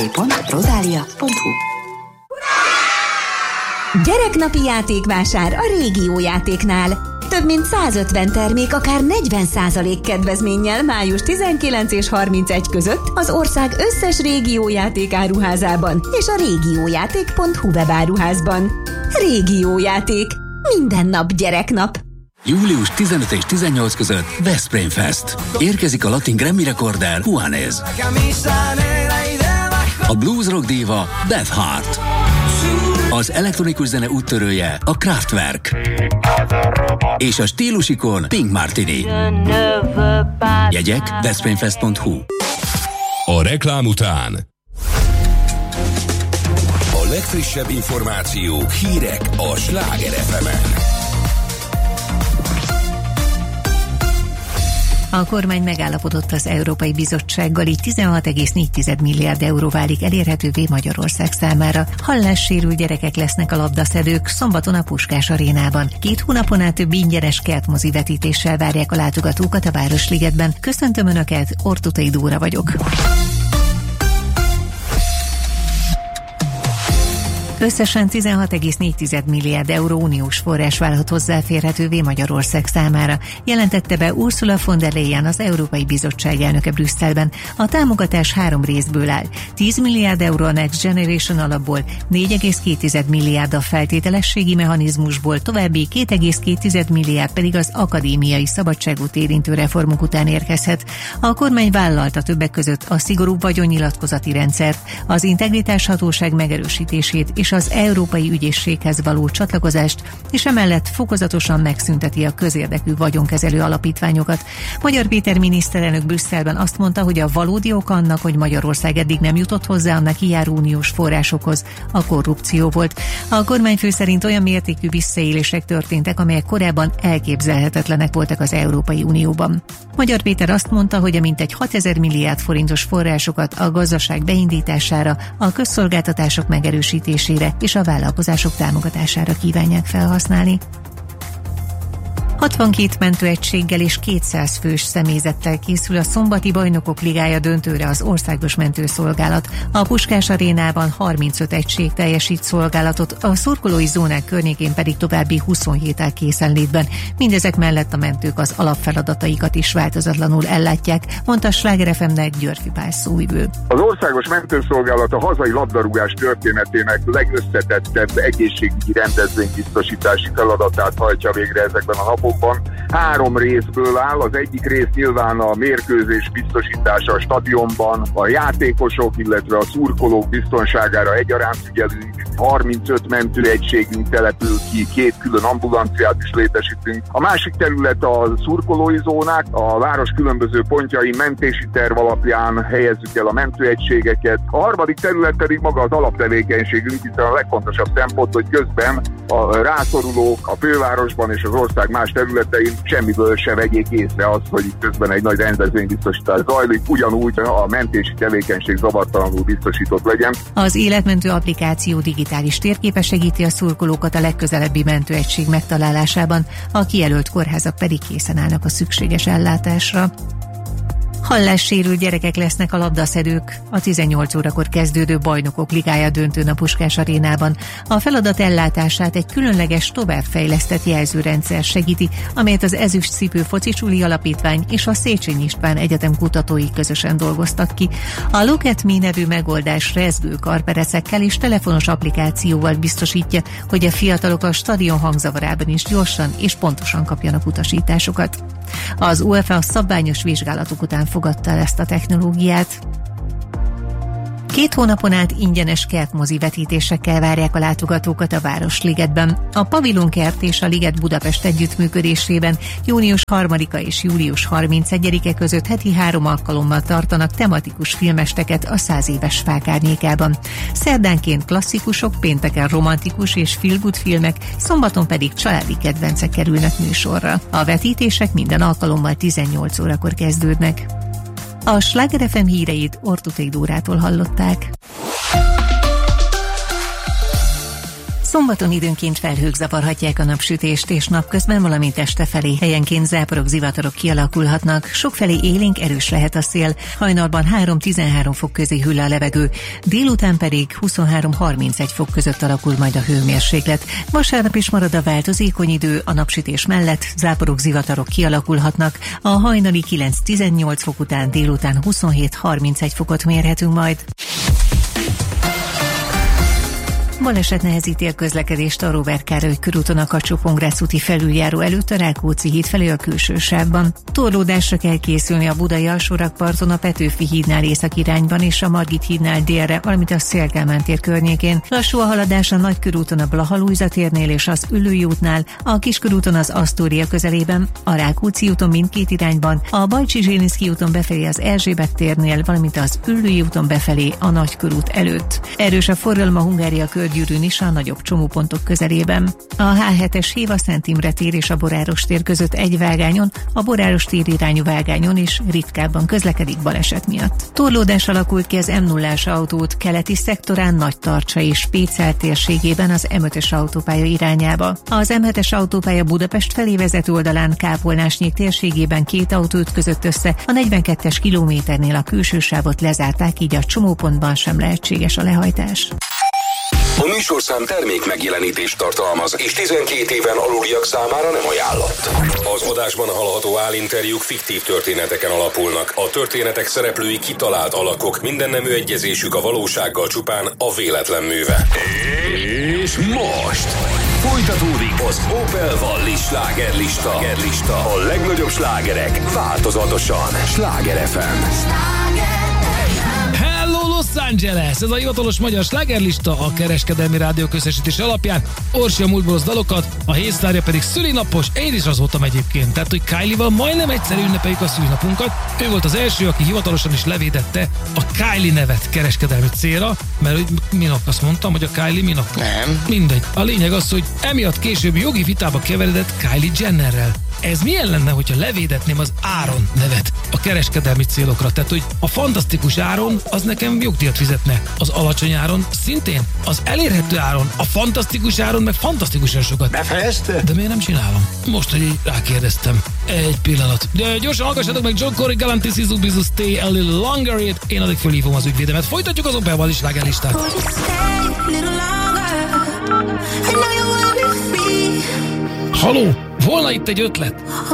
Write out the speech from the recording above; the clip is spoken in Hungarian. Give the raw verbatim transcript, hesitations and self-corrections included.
pont rosalia pont hu. Gyereknapi játékvásár a Régió Játéknál. Több mint százötven termék akár negyven százalék kedvezménnyel május tizenkilenc és harmincegy között az ország összes Régió Játék áruházában és a régiójáték pont hu webáruházban. Régió Játék. Minden nap gyereknap. július tizenöt és tizennyolc között Veszprém Fest. Érkezik a latin Grammy rekorder Juanes. A blues rock diva Beth Hart. Az elektronikus zene úttörője a Kraftwerk. És a stílusikon Pink Martini. Jegyek veszprémfest pont hu. A reklám után a legfrissebb információk, hírek a Sláger ef emen. A kormány megállapodott az Európai Bizottsággal, így tizenhat egész négy milliárd euró válik elérhetővé Magyarország számára. Hallássérült gyerekek lesznek a labdaszedők szombaton a Puskás Arénában. Két hónapon át több ingyenes kertmozi vetítéssel várják a látogatókat a Városligetben. Köszöntöm Önöket, Ortutai Dóra vagyok. Összesen tizenhat egész négy milliárd euró uniós forrás válhat hozzáférhetővé Magyarország számára, jelentette be Ursula von der Leyen, az Európai Bizottság elnöke Brüsszelben. A támogatás három részből áll. tíz milliárd euró a Next Generation alapból, négy egész két milliárd a feltételességi mechanizmusból, további két egész két milliárd pedig az akadémiai szabadságot érintő reformok után érkezhet. A kormány vállalta többek között a szigorúbb vagyonnyilatkozati rendszert, az integritáshatóság megerősítését és az Európai Ügyészséghez való csatlakozást, és emellett fokozatosan megszünteti a közérdekű vagyonkezelő alapítványokat. Magyar Péter miniszterelnök Brüsszelben azt mondta, hogy a valódi ok annak, hogy Magyarország eddig nem jutott hozzá a neki járó uniós forrásokhoz, a korrupció volt. A kormányfő szerint olyan mértékű visszaélések történtek, amelyek korábban elképzelhetetlenek voltak az Európai Unióban. Magyar Péter azt mondta, hogy a mintegy hatezer milliárd forintos forrásokat a gazdaság beindítására, a közszolgáltatások megerősítésére és a vállalkozások támogatására kívánják felhasználni. hatvankét mentőegységgel és kétszáz fős személyzettel készül a szombati Bajnokok Ligája döntőre az országos mentőszolgálat. A Puskás Arénában harmincöt egység teljesít szolgálatot, a szurkolói zónák környékén pedig további huszonhét áll készenlétben. Mindezek mellett a mentők az alapfeladataikat is változatlanul ellátják, mondta Sláger ef emnek Györfi Pál szóvivő. Az országos mentőszolgálat a hazai labdarúgás történetének legösszetettebb egészségügyi rendezvénybiztosítási feladatát hajtja végre ezekben a napokban. Három részből áll, az egyik rész nyilván a mérkőzés biztosítása a stadionban, a játékosok, illetve a szurkolók biztonságára egyaránt figyelünk, harmincöt mentőegységünk települ ki, két külön ambulanciát is létesítünk. A másik terület a szurkolói zónák, a város különböző pontjain mentési terv alapján helyezzük el a mentőegységeket. A harmadik terület pedig maga az alaptevékenységünk, hiszen a legfontosabb szempont, hogy közben a rászorulók a fővárosban és az ország más területein semmiből se vegyék észre azt, hogy itt közben egy nagy rendezvénybiztosítás zajlik, ugyanúgy a mentési tevékenység zavartalanul biztosított legyen. Az életmentő applikáció digitális térképe segíti a szurkolókat a legközelebbi mentőegység megtalálásában, a kijelölt kórházak pedig készen állnak a szükséges ellátásra. Hallássérült gyerekek lesznek a labdaszedők a tizennyolc órakor kezdődő Bajnokok Ligája döntőn a Puskás Arénában. A feladat ellátását egy különleges, továbbfejlesztett jelzőrendszer segíti, amelyet az Ezüst Cipő Focicsuli Alapítvány és a Széchenyi István Egyetem kutatói közösen dolgoztak ki. A Look at Me nevű megoldás rezgő karperecekkel és telefonos applikációval biztosítja, hogy a fiatalok a stadion hangzavarában is gyorsan és pontosan kapjanak utasításokat. Az UEFA szabványos vizsgálatok után fogadta el ezt a technológiát. Két hónapon át ingyenes kertmozi vetítésekkel várják a látogatókat a Városligetben. A Pavilonkert és a Liget Budapest együttműködésében június harmadika és július harmincegyedike között heti három alkalommal tartanak tematikus filmesteket a száz éves fák árnyékában. Szerdánként klasszikusok, pénteken romantikus és feel-good filmek, szombaton pedig családi kedvencek kerülnek műsorra. A vetítések minden alkalommal tizennyolc órakor kezdődnek. A Sláger ef em híreit Ortutai Dórától hallották. Szombaton időnként felhők zavarhatják a napsütést, és napközben, valamint este felé helyenként záporok, zivatarok kialakulhatnak, sokfelé élénk erős lehet a szél, hajnalban három-tizenhárom fok közé hűl a levegő, délután pedig huszonhárom-harmincegy fok között alakul majd a hőmérséklet. Vasárnap is marad a változékony idő, a napsütés mellett záporok, zivatarok kialakulhatnak, a hajnali kilenc-tizennyolc fok után délután huszonhét-harmincegy fokot mérhetünk majd. Baleset nehezíti a közlekedést a Róbert Károly körúton a Kacsó-Pongrác úti felüljáró előtt a Rákóczi híd felé a külső sávban. Torlódásra kell készülni a budai alsórakparton, a Petőfi hídnál észak irányban és a Margit hídnál délre, valamint a Széll-Kálmán tér környékén. Lassú a haladás a Nagykörúton a Blaha-Lujza térnél és az Üllői útnál, a Kiskörúton az Asztória közelében, a Rákóczi úton mindkét irányban, a Bajcsy-Zsilinszky úton befelé az Erzsébet térnél, valamint az Üllői úton befelé a Nagykörút előtt. Erős a forgalom a Hungária körgyűrűn is a nagyobb csomópontok közelében. A há hetes Héva Szent Imre tér és a Boráros tér között egy vágányon, a Boráros tér irányú vágányon is ritkábban közlekedik baleset miatt. Torlódás alakult ki az em nullás autóút keleti szektorán Nagytarcsa és Pécel térségében az em ötös autópálya irányába. Az em hetes autópálya Budapest felé vezető oldalán Kápolnásnyék térségében két autó ütközött össze, a negyvenkettes kilométernél a külső sávot lezárták, így a csomópontban sem lehetséges a lehajtás. A műsorszám termék megjelenítést tartalmaz, és tizenkét éven aluliak számára nem ajánlott. Az adásban hallható állinterjúk fiktív történeteken alapulnak. A történetek szereplői kitalált alakok, mindennemű egyezésük a valósággal csupán a véletlen műve. És most folytatódik az Opel Valli slágerlista. A legnagyobb slágerek változatosan. Sláger ef em. Hello Los Angeles! Ez a hivatalos magyar slágerlista a Kereskedelmi Rádió közösítés alapján. Orsi a múltból dalokat, a hétsztárja pedig szülinapos, én is az voltam egyébként. Tehát, hogy Kylie-val majdnem egyszer ünnepeljük a szülinapunkat. Ő volt az első, aki hivatalosan is levédette a Kylie nevet kereskedelmi célra, mert minap azt mondtam, hogy a Kylie minap. Nem. Mindegy. A lényeg az, hogy emiatt később jogi vitába keveredett Kylie Jennerrel. Ez milyen lenne, hogyha levédetném az Áron nevet a kereskedelmi célokra? Tehát, hogy a fantasztikus Áron az nekem jogdíjat fizetne. Az alacsony Áron szintén. Az elérhető Áron, a fantasztikus Áron meg fantasztikusan sokat. Befejezte? De miért nem csinálom? Most, hogy így rákérdeztem. Egy pillanat. De gyorsan hallgassatok meg John Corey, Galantis, Izu, Bizu, Stay a Little Longer. Én addig fölhívom az ügyvédemet. Folytatjuk az Opel Valli slágerlistát. Haló! Volna itt egy ötlet.